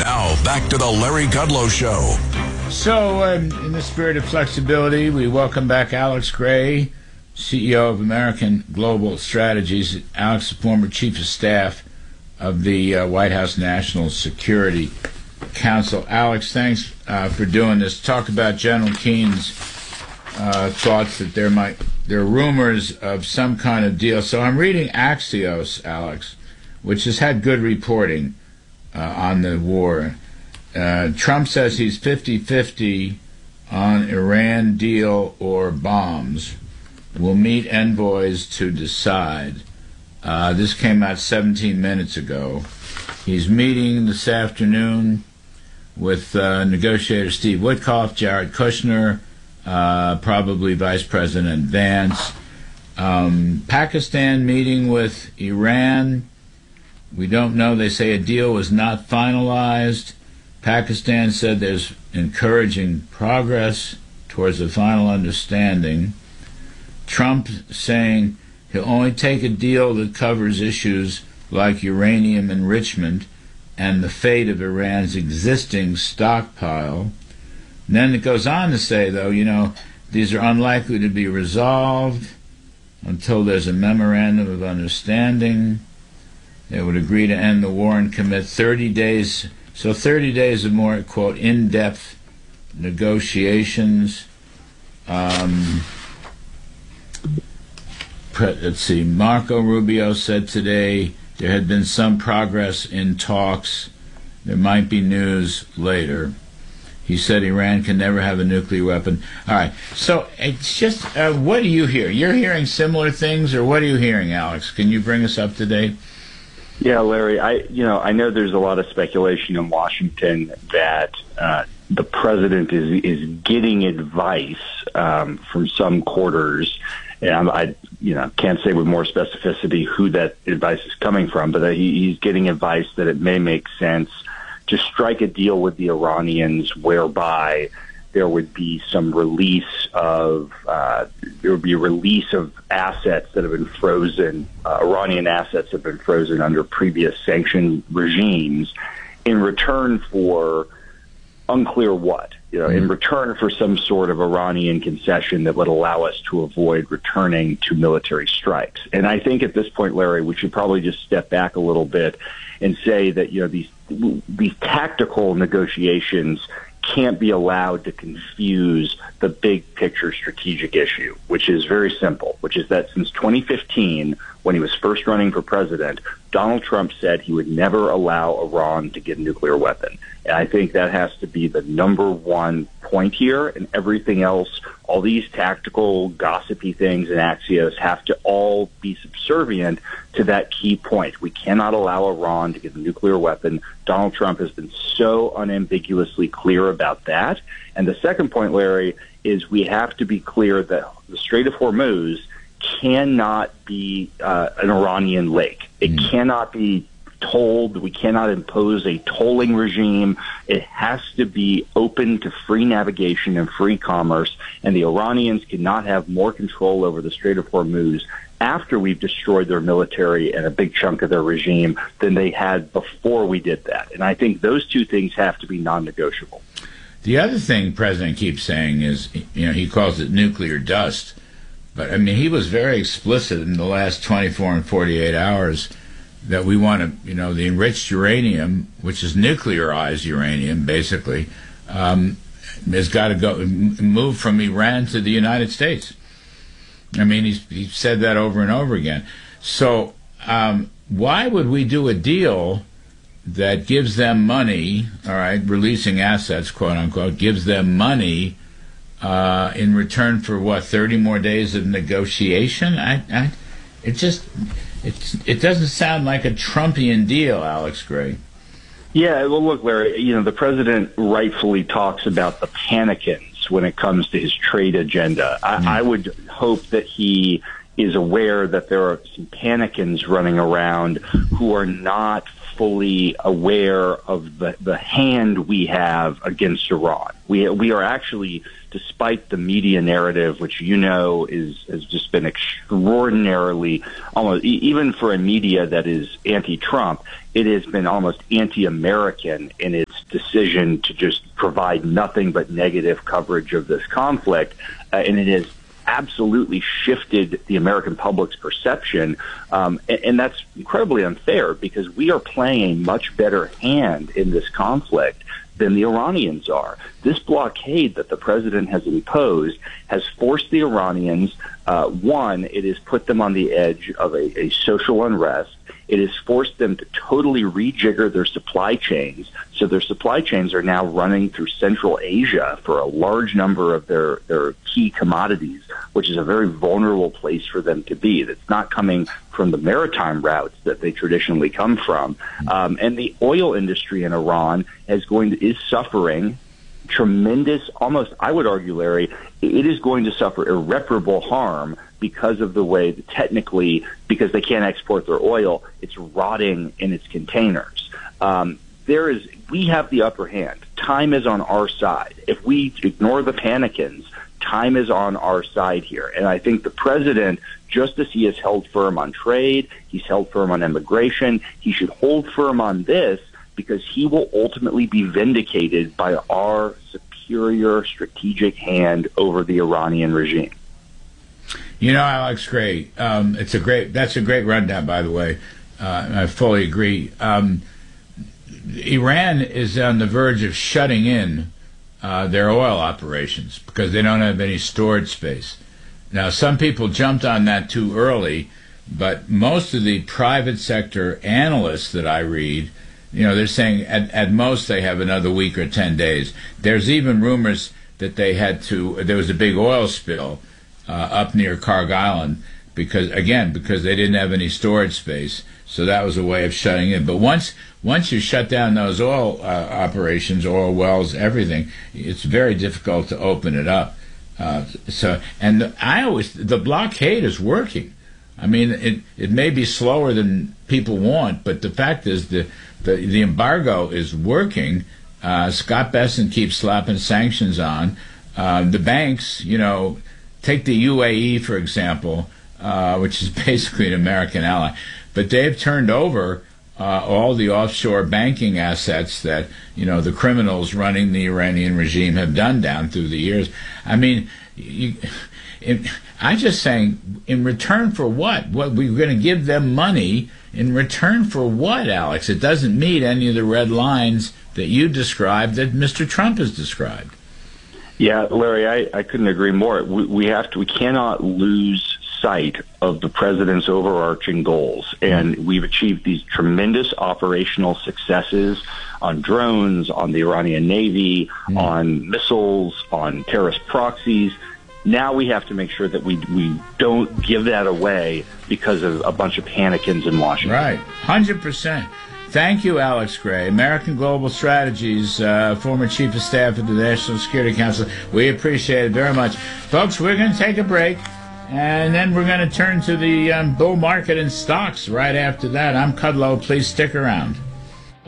Now, back to the Larry Kudlow Show. So, in the spirit of flexibility, we welcome back Alex Gray, CEO of American Global Strategies. Alex, the former chief of staff of the White House National Security Council. Alex, thanks for doing this. Talk about General Keene's thoughts that there are rumors of some kind of deal. So I'm reading Axios, Alex, which has had good reporting on the war. Trump says he's 50-50 on Iran deal or bombs. We'll meet envoys to decide. This came out 17 minutes ago. He's meeting this afternoon with negotiator Steve Witkoff, Jared Kushner, probably Vice President Vance. Pakistan meeting with Iran. We don't know. They say a deal was not finalized. Pakistan said there's encouraging progress towards a final understanding. Trump saying he'll only take a deal that covers issues like uranium enrichment and the fate of Iran's existing stockpile. And then it goes on to say, though, these are unlikely to be resolved until there's a memorandum of understanding. They would agree to end the war and commit 30 days. So 30 days of more, quote, in-depth negotiations. Let's see. Marco Rubio said today there had been some progress in talks. There might be news later. He said Iran can never have a nuclear weapon. All right. So it's just, what do you hear? You're hearing similar things, or what are you hearing, Alex? Can you bring us up to date? Yeah, Larry, I know there's a lot of speculation in Washington that the president is getting advice from some quarters, and I can't say with more specificity who that advice is coming from, but he's getting advice that it may make sense to strike a deal with the Iranians whereby there would be some release of assets that have been frozen, Iranian assets have been frozen under previous sanction regimes in return for unclear what, in return for some sort of Iranian concession that would allow us to avoid returning to military strikes. And I think at this point, Larry, we should probably just step back a little bit and say that, these tactical negotiations can't be allowed to confuse the big picture strategic issue, which is very simple, which is that since 2015, when he was first running for president, Donald Trump said he would never allow Iran to get a nuclear weapon. And I think that has to be the number one point here, and everything else, all these tactical, gossipy things in Axios have to all be subservient to that key point. We cannot allow Iran to get a nuclear weapon. Donald Trump has been so unambiguously clear about that. And the second point, Larry, is we have to be clear that the Strait of Hormuz cannot be an Iranian lake. It cannot be tolled. We cannot impose a tolling regime. It has to be open to free navigation and free commerce, and the Iranians cannot have more control over the Strait of Hormuz after we've destroyed their military and a big chunk of their regime than they had before we did that. And I think those two things have to be non-negotiable. The other thing the president keeps saying is, he calls it nuclear dust. But, he was very explicit in the last 24 and 48 hours that we want to, the enriched uranium, which is nuclearized uranium, basically, has got to move from Iran to the United States. He said that over and over again. So why would we do a deal that gives them money, all right, releasing assets, quote unquote, gives them money in return for 30 more days of negotiation? It doesn't sound like a Trumpian deal, Alex Gray. Yeah, well, look, Larry, the president rightfully talks about the panicans when it comes to his trade agenda. I would hope that he is aware that there are some panicans running around who are not fully aware of the hand we have against Iran. We are actually, despite the media narrative, which has just been extraordinarily, almost even for a media that is anti-Trump, it has been almost anti-American in its decision to just provide nothing but negative coverage of this conflict, and it has absolutely shifted the American public's perception, and that's incredibly unfair because we are playing a much better hand in this conflict than the Iranians are. This blockade that the president has imposed has forced the Iranians, one, it has put them on the edge of a social unrest. It has forced them to totally rejigger their supply chains. So their supply chains are now running through Central Asia for a large number of their key commodities, which is a very vulnerable place for them to be. That's not coming from the maritime routes that they traditionally come from. And the oil industry in Iran is suffering tremendous, almost, I would argue, Larry, it is going to suffer irreparable harm because of the way that technically, because they can't export their oil, it's rotting in its containers. We have the upper hand. Time is on our side. If we ignore the panicans, time is on our side here. And I think the president, just as he has held firm on trade, he's held firm on immigration, he should hold firm on this because he will ultimately be vindicated by our superior strategic hand over the Iranian regime. You know, Alex Gray, that's a great rundown, by the way. I fully agree. Iran is on the verge of shutting in their oil operations because they don't have any storage space. Now, some people jumped on that too early, but most of the private sector analysts that I read, they're saying at most they have another week or 10 days. There's even rumors that there was a big oil spill up near Karg Island because they didn't have any storage space. So that was a way of shutting in. But once you shut down those oil operations, oil wells, everything, it's very difficult to open it up. The blockade is working. I mean, it may be slower than people want, but the fact is the embargo is working. Scott Bessent keeps slapping sanctions on. The banks, take the UAE, for example, which is basically an American ally, but they've turned over all the offshore banking assets that, the criminals running the Iranian regime have done down through the years. I mean, I'm just saying, in return for what? What we're going to give them money in return for what, Alex? It doesn't meet any of the red lines that you described, that Mr. Trump has described. Yeah, Larry, I couldn't agree more. We cannot lose sight of the president's overarching goals, and we've achieved these tremendous operational successes on drones, on the Iranian Navy, on missiles, on terrorist proxies. Now we have to make sure that we don't give that away because of a bunch of panicans in Washington. Right, 100%. Thank you, Alex Gray, American Global Strategies, former Chief of Staff at the National Security Council. We appreciate it very much. Folks, we're going to take a break, and then we're going to turn to the bull market and stocks right after that. I'm Kudlow. Please stick around.